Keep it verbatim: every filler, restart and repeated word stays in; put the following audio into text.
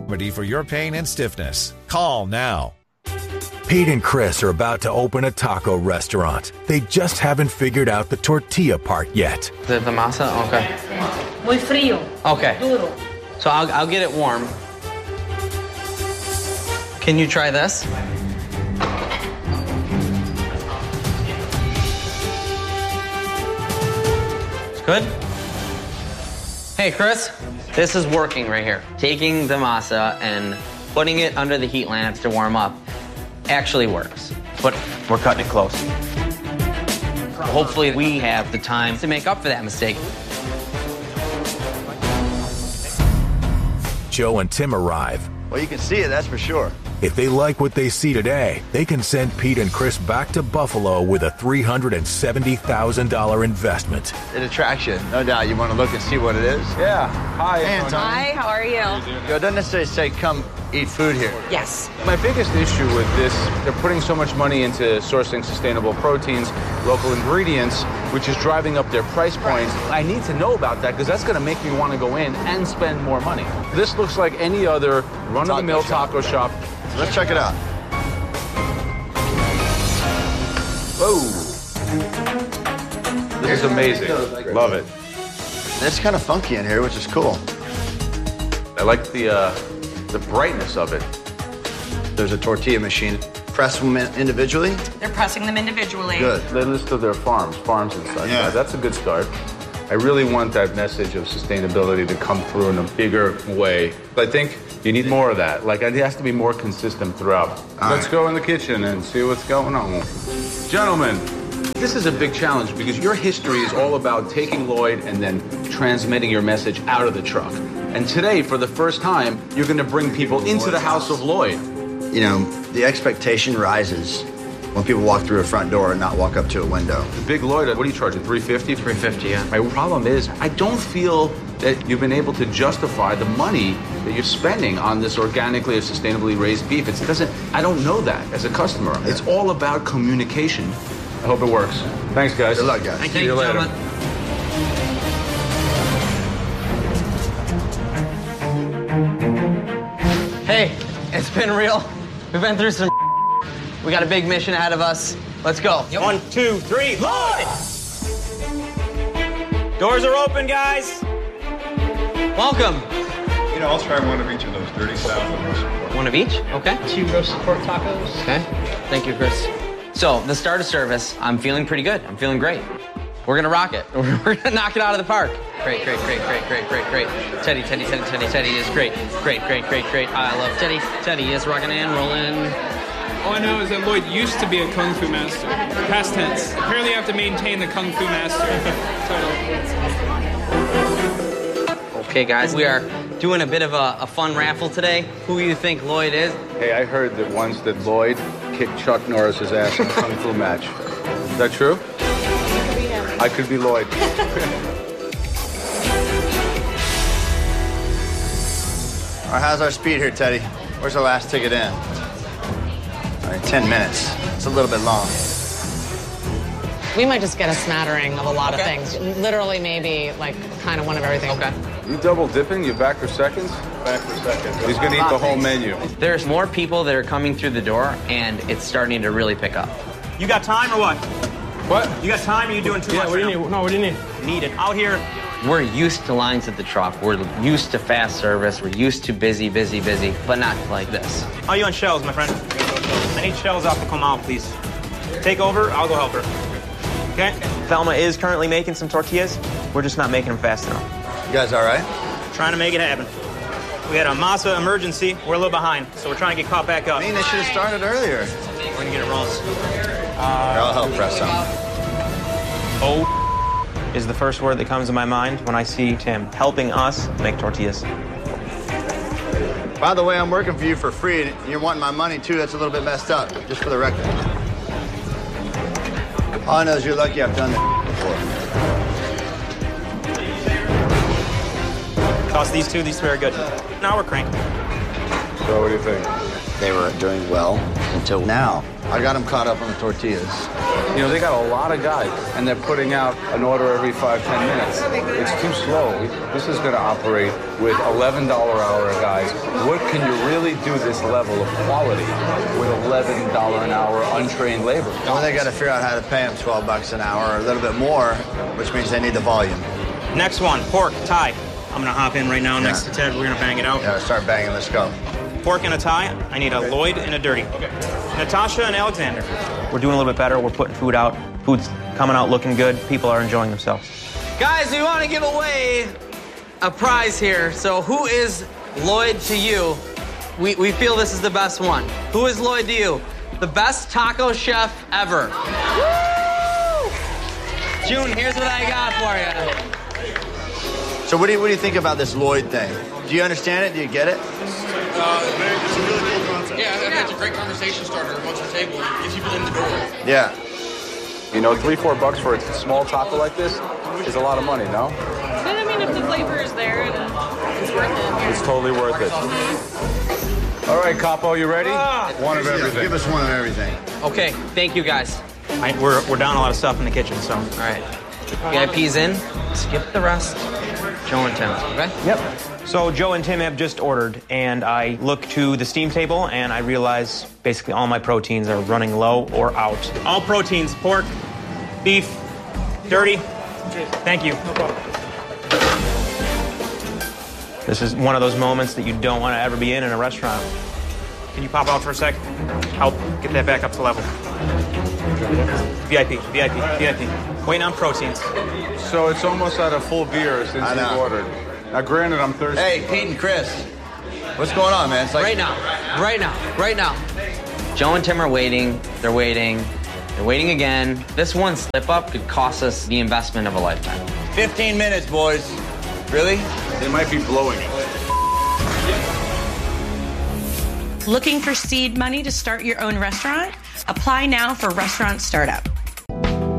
remedy for your pain and stiffness. Call now. Pete and Chris are about to open a taco restaurant. They just haven't figured out the tortilla part yet. The, the masa? Okay. Muy frío. Okay. Duro. So I'll, I'll get it warm. Can you try this? It's good? Hey, Chris, this is working right here. Taking the masa and putting it under the heat lamps to warm up actually works, but we're cutting it close. Hopefully we have the time to make up for that mistake. Joe and Tim arrive. Well, you can see it, that's for sure. If they like what they see today, they can send Pete and Chris back to Buffalo with a three hundred seventy thousand dollars investment. An attraction, no doubt. You want to look and see what it is? Yeah. Hi. Hey, Anton. Hi, how are you? It doesn't necessarily say come eat food here. Yes. My biggest issue with this, they're putting so much money into sourcing sustainable proteins, local ingredients, which is driving up their price points. I need to know about that because that's going to make me want to go in and spend more money. This looks like any other run-of-the-mill taco shop. Let's check it out. Whoa. This is amazing. Love it. It's kind of funky in here, which is cool. I like the uh, the brightness of it. There's a tortilla machine. Press them individually? They're pressing them individually. Good. They listed their farms, farms inside. Yeah. That's a good start. I really want that message of sustainability to come through in a bigger way. I think you need more of that. Like, it has to be more consistent throughout. All Let's right. go in the kitchen and see what's going on. Gentlemen, this is a big challenge because your history is all about taking Lloyd and then transmitting your message out of the truck. And today, for the first time, you're going to bring people into the house of Lloyd. You know, the expectation rises when people walk through a front door and not walk up to a window. The big Lloyd, what are you charging, three fifty? three fifty, yeah. My problem is, I don't feel that you've been able to justify the money that you're spending on this organically or sustainably raised beef. It doesn't, I don't know that as a customer. It's all about communication. I hope it works. Thanks, guys. Good luck, guys. Thank See you, you later. gentlemen. Hey, it's been real. We've been through some. We got a big mission ahead of us. Let's go. One, two, three, Lloyd! Doors are open, guys. Welcome. You know, I'll try one of each of those dirty salad and roast pork. One of each? Okay. Two roasted pork tacos. Okay. Thank you, Chris. So, the start of service, I'm feeling pretty good. I'm feeling great. We're gonna rock it. We're gonna knock it out of the park. Great, great, great, great, great, great, great. Teddy, Teddy, Teddy, Teddy, Teddy is great. Great, great, great, great. I love Teddy. Teddy is rocking and rolling. All I know is that Lloyd used to be a Kung Fu master. Past tense. Apparently you have to maintain the Kung Fu master title. Okay, guys, we are doing a bit of a, a fun raffle today. Who do you think Lloyd is? Hey, I heard that once that Lloyd kicked Chuck Norris's ass in a kung fu match. Is that true? I could be Lloyd. All right, how's our speed here, Teddy? Where's our last ticket in? All right, ten minutes. It's a little bit long. We might just get a smattering of a lot Okay. of things. Literally, maybe, like, kind of one of everything. Okay. You double dipping? You back for seconds? Back for seconds. He's gonna eat the whole menu. There's more people that are coming through the door, and it's starting to really pick up. You got time or what? What? You got time or you doing too Yeah, much what do you right need? No, what do you need? now? Need it. Out here, We're used to lines at the truck. We're used to fast service. We're used to busy, busy, busy, but not like this. how you on shells, my friend? I need shells off to come out, please. Take over, I'll go help her. Okay? Thelma is currently making some tortillas. We're just not making them fast enough. You guys all right? Trying to make it happen. We had a masa emergency. We're a little behind, so we're trying to get caught back up. I mean, they should have started earlier. We're gonna get it rolling. Here, I'll help press some. Oh is the first word that comes to my mind when I see Tim helping us make tortillas. By the way, I'm working for you for free, and you're wanting my money too. That's a little bit messed up, just for the record. All I know is you're lucky I've done that before. Toss these two, these two are good. Now we're cranking. So what do you think? They were doing well. until now. I got them caught up on the tortillas. You know, they got a lot of guys, and they're putting out an order every five, ten minutes. It's too slow. This is going to operate with eleven dollars an hour guys. What can you really do this level of quality with eleven dollars an hour untrained labor? Well, they got to figure out how to pay them twelve bucks an hour, or a little bit more, which means they need the volume. Next one, pork, Thai. I'm gonna hop in right now yeah. next to Ted. We're gonna bang it out. Yeah, start banging. Let's go. Pork and a Thai. I need a Lloyd and a Dirty. Okay. Natasha and Alexander. We're doing a little bit better. We're putting food out. Food's coming out looking good. People are enjoying themselves. Guys, we want to give away a prize here. So who is Lloyd to you? We, we feel this is the best one. Who is Lloyd to you? The best taco chef ever. Woo! June, here's what I got for you. So what do you what do you think about this Lloyd thing? Do you understand it? Do you get it? Uh, it's a really cool concept. Yeah, I think it's a great conversation starter amongst the table. It gets people in the door. Yeah. You know, three, four bucks for a small taco like this is a lot of money, no? But I mean, if the flavor is there, then it's worth it. It's totally worth it. All right, Capo, you ready? Ah, one of everything. Give us one of everything. Okay, thank you guys. I, we're, we're down a lot of stuff in the kitchen, so. All right. V I P's in. Skip the rest. Joe and Tim, okay? Yep. So Joe and Tim have just ordered, and I look to the steam table, and I realize basically all my proteins are running low or out. All proteins, pork, beef, dirty. Thank you. No problem. This is one of those moments that you don't want to ever be in in a restaurant. Can you pop out for a sec? Help get that back up to level. V I P, V I P, V I P. Waiting on proteins. So it's almost at a full beer since you've ordered. Now, granted, I'm thirsty. Hey, Pete and Chris. What's going on, man? It's like... Right now. Right now. Right now. Joe and Tim are waiting. They're waiting. They're waiting again. This one slip-up could cost us the investment of a lifetime. fifteen minutes, boys. Really? They might be blowing it. Looking for seed money to start your own restaurant? Apply now for Restaurant Startup.